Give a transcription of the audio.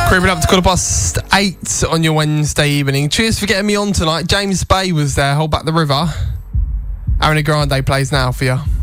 Creeping up to 8:15 on your Wednesday evening. Cheers for getting me on tonight. James Bay was there. Hold Back the River. Ariana Grande plays now for you.